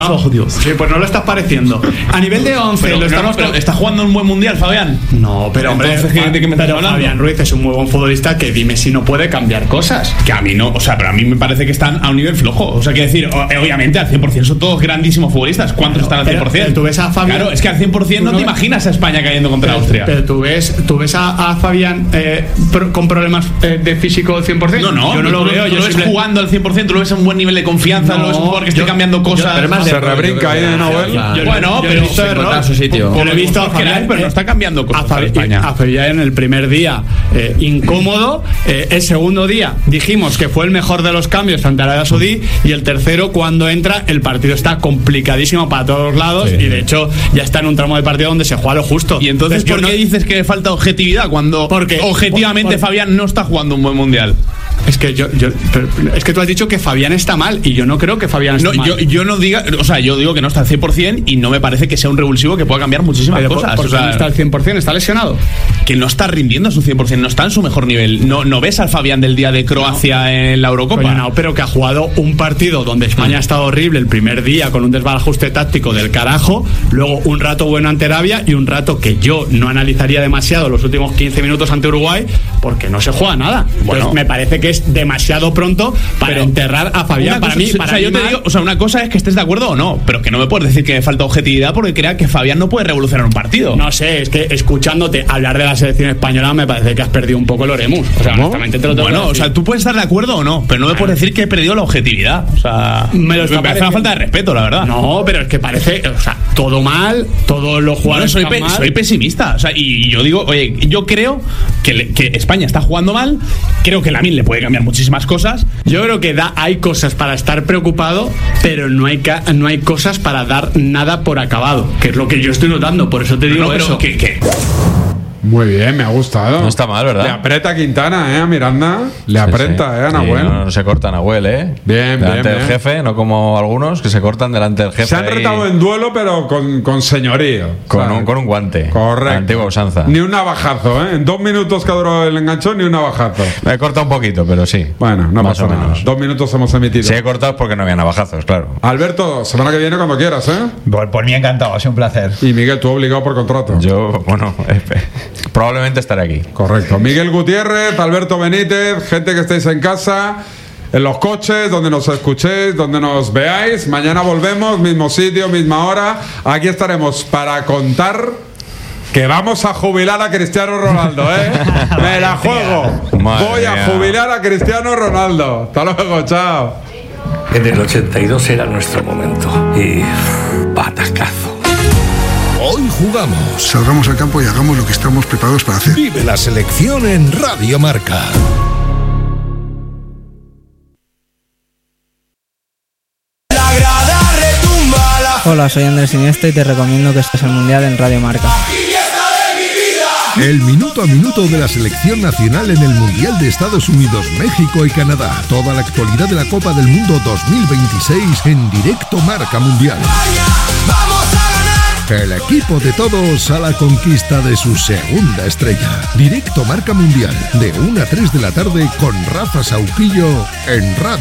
Oh, Dios. Sí, pues no lo estás pareciendo. A nivel de 11 pero, lo estamos... pero está jugando un buen mundial, Fabián. No, pero hombre, entonces, ¿de qué me estás hablando? Fabián Ruiz es un muy buen futbolista, que dime si no puede cambiar cosas. Que a mí no, o sea, pero a mí me parece que están a un nivel flojo. O sea, quiero decir, obviamente al 100% son todos grandísimos futbolistas. ¿Cuántos están al 100%? Pero tú ves a Fabián... Claro, es que al 100% no te imaginas a España cayendo contra Austria. Pero tú ves a Fabián con problemas de físico al 100%. No, yo no lo veo. Tú lo ves jugando al 100%, tú lo ves a un buen nivel de confianza, lo ves un jugador que esté cambiando cosas. Se rebrinca ahí de Nahuel. Bueno, pero a su sitio. Yo lo he visto a Fabián, pero no está cambiando cosas para España. A Fabián en el primer día incómodo, el segundo día dijimos que fue el mejor de los cambios frente a Arabia Saudí, y el tercero, cuando entra, el partido está complicadísimo para todos los lados, y de hecho ya está en un tramo de partido donde se juega lo justo. Y entonces, ¿por qué dices que falta objetividad cuando objetivamente Fabián no está jugando un buen mundial? Es que es que tú has dicho que Fabián está mal, y yo no creo que Fabián esté mal. Yo no diga, o sea, yo digo que no está al 100% y no me parece que sea un revulsivo que pueda cambiar muchísimas cosas. ¿Por qué no está al 100%? ¿Está lesionado? Que no está rindiendo a su 100%, no está en su mejor nivel. No ves al Fabián del día de Croacia en la Eurocopa. Oye, no, pero que ha jugado un partido donde España ha estado horrible el primer día con un desbarajuste táctico del carajo, luego un rato bueno ante Arabia y un rato que yo no analizaría demasiado los últimos 15 minutos ante Uruguay, porque no se juega nada. Entonces me parece que es demasiado pronto para enterrar a Fabián. Para mí, yo te digo, o sea, una cosa es que estés de acuerdo o no, pero que no me puedes decir que falta objetividad porque crea que Fabián no puede revolucionar un partido. No sé, es que escuchándote hablar de la selección española me parece que has perdido un poco el oremus. O sea, honestamente te lo tengo que decir. O sea, tú puedes estar de acuerdo o no, pero no me puedes decir que he perdido la objetividad. O sea, me parece una falta de respeto, la verdad. No, pero es que parece, o sea, todo mal, todos los jugadores soy pesimista, o sea, y yo digo, oye, yo creo que España está jugando mal, creo que Lamine le puede cambiar muchísimas cosas. Yo creo que hay cosas para estar preocupado, pero no hay cosas para dar nada por acabado, que es lo que yo estoy notando, por eso te digo eso. Muy bien, me ha gustado. No está mal, ¿verdad? Le aprieta Quintana, a Miranda. Le aprieta, a Nahuel. No se corta Nahuel, Bien, delante bien. del jefe, no como algunos que se cortan delante del jefe. Se han retado en duelo, pero con señorío. Con un guante. Correcto. La antigua usanza. Ni un navajazo, En 2 minutos que duró el enganchón, ni un navajazo. Me he cortado un poquito, pero sí. Bueno, no más pasa o nada. menos. 2 minutos hemos emitido. Si he cortado es porque no había navajazos, claro. Alberto, semana que viene cuando quieras, Por mí encantado, ha sido un placer. Y Miguel, tú obligado por contrato. Yo, probablemente estaré aquí. Correcto. Miguel Gutiérrez, Alberto Benítez, gente que estéis en casa, en los coches, donde nos escuchéis, donde nos veáis. Mañana volvemos, mismo sitio, misma hora. Aquí estaremos para contar que vamos a jubilar a Cristiano Ronaldo, Me la juego. Voy a jubilar a Cristiano Ronaldo. Hasta luego, chao. En el 82 era nuestro momento. Y patacazo. Hoy jugamos. Salgamos al campo y hagamos lo que estamos preparados para hacer. Vive la selección en Radio Marca. Hola, soy Andrés Iniesta y te recomiendo que estés al Mundial en Radio Marca. El minuto a minuto de la selección nacional en el Mundial de Estados Unidos, México y Canadá. Toda la actualidad de la Copa del Mundo 2026 en directo Marca Mundial. El equipo de todos a la conquista de su segunda estrella. Directo Marca Mundial, de 1 a 3 de la tarde con Rafa Sauquillo en Radio